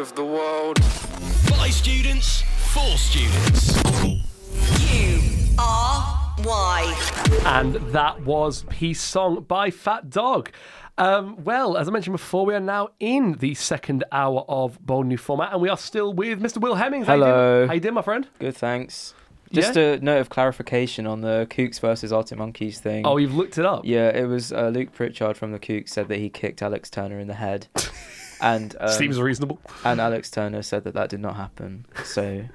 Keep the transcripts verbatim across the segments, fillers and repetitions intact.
of the world. By students, for students. U R Y. And that was Peace Song by Fat Dog. Um, well, as I mentioned before, we are now in the second hour of Bold New Format, and we are still with Mister Will Hemmings. How Hello. You doing? How you doing, my friend? Good, thanks. Just Yeah? a note of clarification on the Kooks versus Arctic Monkeys thing. Oh, you've looked it up? Yeah, it was uh, Luke Pritchard from the Kooks said that he kicked Alex Turner in the head. and um, Seems reasonable. And Alex Turner said that that did not happen. So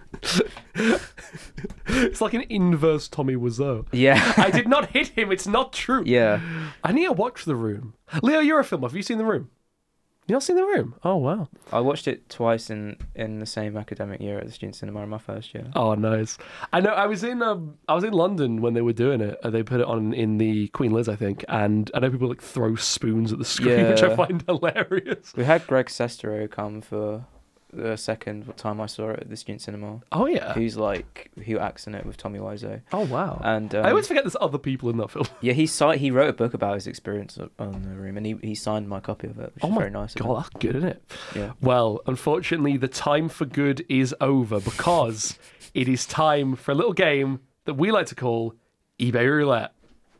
It's like an inverse Tommy Wiseau. yeah, I did not hit him. It's not true. yeah. I need to watch The Room. Leo, you're a film. Have you seen The Room? You not seen The Room? Oh, wow. I watched it twice in, in the same academic year at the Student Cinema in my first year. Oh, nice. I know. I was in um, I was in London when they were doing it. Uh, They put it on in the Queen Liz, I think, and I know people like throw spoons at the screen, which I Yeah. find hilarious. We had Greg Sestero come for the second time I saw it at the Student Cinema. Oh yeah. Who's like who acts in it with Tommy Wiseau. Oh wow. And um, I always forget there's other people in that film. Yeah, he si- he wrote a book about his experience on The Room, and he, he signed my copy of it, which Oh is my very nice. of god, him. that's good, isn't it? Yeah. Well, unfortunately, the time for good is over because it is time for a little game that we like to call eBay Roulette.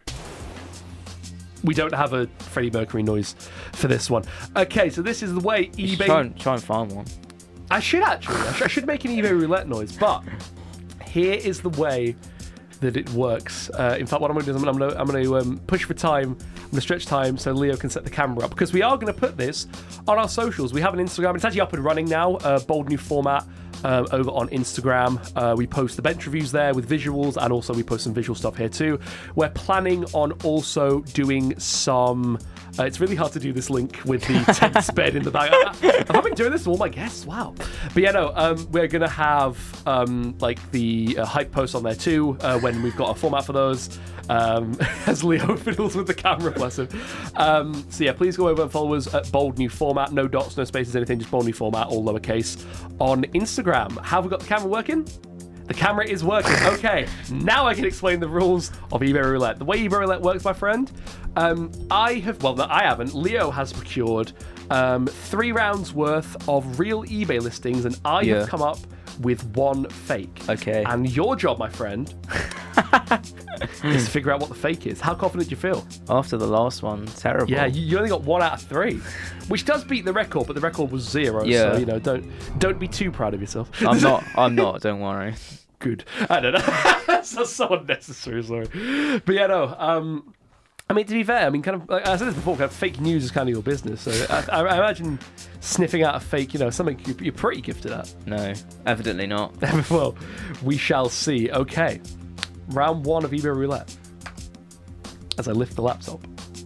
We don't have a Freddie Mercury noise for this one. Okay, so this is the way You should eBay. Try and, try and find one. I should actually. I should, I should make an eBay roulette noise, but here is the way that it works. Uh, in fact, what I'm going to do is I'm going to I'm going to um, push for time. I'm going to stretch time so Leo can set the camera up because we are going to put this on our socials. We have an Instagram. It's actually up and running now. Uh, Bold New Format. Um, over on Instagram. Uh, we post the bench reviews there with visuals, and also we post some visual stuff here too. We're planning on also doing some. Uh, it's really hard to do this link with the tense bed in the back. I, I've been doing this to all my guests. Wow. But yeah, no, um, we're gonna have um, like the uh, hype posts on there too uh, when we've got a format for those. Um, as Leo fiddles with the camera, bless him. Um, so yeah, please go over and follow us at Bold New Format. No dots, no spaces, anything, just Bold New Format, all lowercase, on Instagram. Have we got the camera working? The camera is working. Okay, now I can explain the rules of eBay Roulette. The way eBay Roulette works, my friend, um, I have, well, no, I haven't. Leo has procured um, three rounds worth of real eBay listings, and I Yeah. have come up with one fake. Okay. And your job, my friend, is to figure out what the fake is. How confident do you feel? After the last one, terrible. Yeah, you, you only got one out of three, which does beat the record, but the record was zero. Yeah. So you know, don't don't be too proud of yourself. I'm not. I'm not. Don't worry. Good. I don't know. That's so unnecessary. Sorry, but yeah, no. Um, I mean, to be fair, I mean, kind of, like I said this before, kind of fake news is kind of your business. So I, I imagine sniffing out a fake, you know, something you- you're pretty gifted at. No, evidently not. Well, we shall see. Okay, round one of eBay Roulette. As I lift the laptop.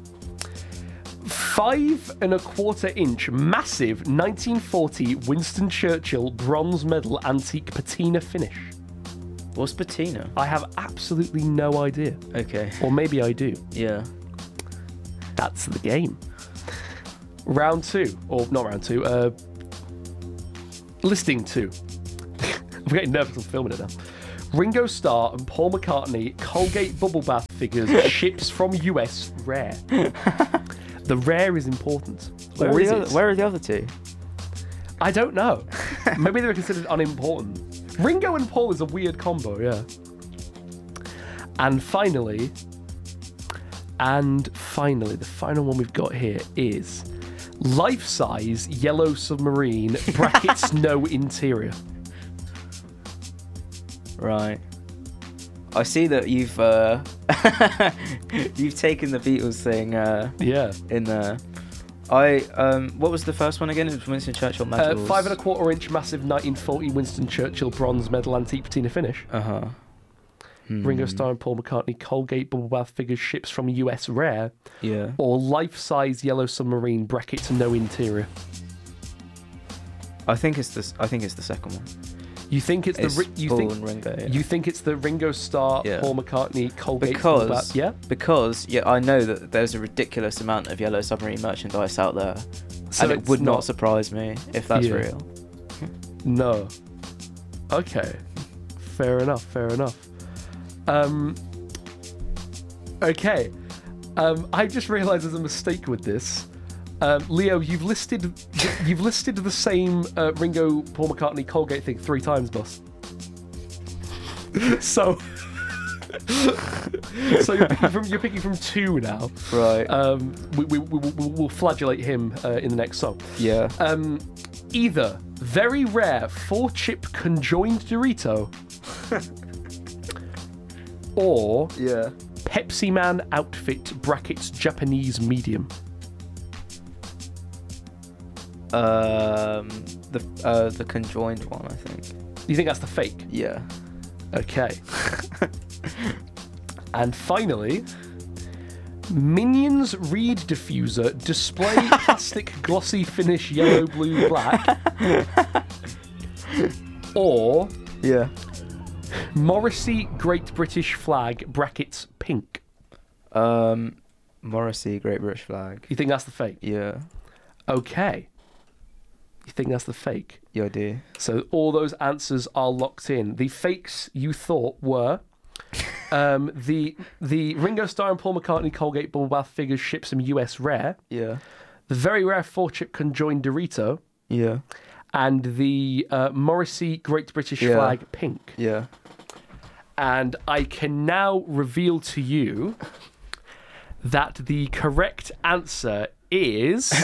Five and a quarter inch massive nineteen forty Winston Churchill bronze medal antique patina finish. What's patina? I have absolutely no idea. Okay. Or maybe I do. Yeah. That's the game. Round two. Or not round two. Uh, listing two. I'm getting nervous. I'm filming it now. Ringo Starr and Paul McCartney Colgate bubble bath figures ships from U S rare. The rare is important. Where, or are is the it? other, where are the other two? I don't know. Maybe they were considered unimportant. Ringo and Paul is a weird combo, yeah. And finally, and finally, the final one we've got here is life-size yellow submarine brackets no interior. Right. I see that you've uh, you've taken the Beatles thing uh, Yeah. in there. I um, what was the first one again? It was Winston Churchill Uh, medals. five and a quarter inch massive nineteen forty Winston Churchill bronze medal antique patina finish. Uh huh. Hmm. Ringo Starr and Paul McCartney Colgate bubble bath figures ships from U S rare. Yeah. Or life-size yellow submarine brackets no interior. I think it's this. I think it's the second one. You think it's, It's the Ri- you Paul think and Ringo. Yeah. you think it's the Ringo Starr, Yeah. Paul McCartney, Colgate bubble because bath? Yeah. because yeah, I know that there's a ridiculous amount of Yellow Submarine merchandise out there, So and it it's would not not- surprise me if that's Yeah. real. No. Okay. Fair enough. Fair enough. Um. Okay. Um. I just realised there's a mistake with this. Um, Leo, you've listed you've listed the same uh, Ringo, Paul McCartney, Colgate thing three times, boss. so, so you're picking from you're picking from two now. Right. Um, we, we, we, we'll, we'll flagellate him uh, in the next song. Yeah. Um, either very rare four-chip conjoined Dorito, or Yeah. Pepsi Man outfit brackets Japanese medium. Um, the uh the conjoined one, I think. You think that's the fake? Yeah. Okay. And finally, Minions Reed Diffuser display plastic glossy finish yellow, blue, black, or Yeah. Morrissey Great British Flag brackets pink. Um, Morrissey, Great British Flag. You think that's the fake? Yeah. Okay. You think that's the fake? Yeah, I do. So all those answers are locked in. The fakes you thought were um, the the Ringo Starr and Paul McCartney Colgate Bubble Bath figures ship some U S rare, Yeah. the very rare four-chip conjoined Dorito, Yeah. and the uh, Morrissey Great British Yeah. Flag pink. Yeah. And I can now reveal to you that the correct answer is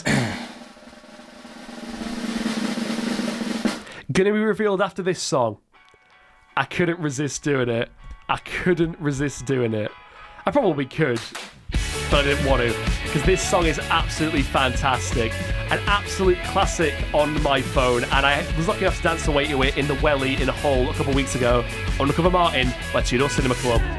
gonna be revealed after this song. I couldn't resist doing it. I couldn't resist doing it. I probably could, but I didn't want to, because this song is absolutely fantastic. An absolute classic on my phone, and I was lucky enough to dance away to it in the Welly in Hull a couple of weeks ago on Recover Martin by Tudor Cinema Club.